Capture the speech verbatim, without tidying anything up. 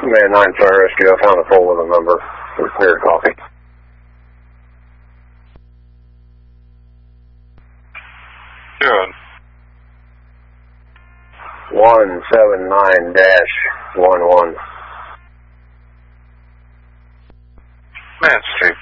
Man nine Fire Rescue, I found a pole with a number for clear copy. Good. one seven nine dash one one. Man Street.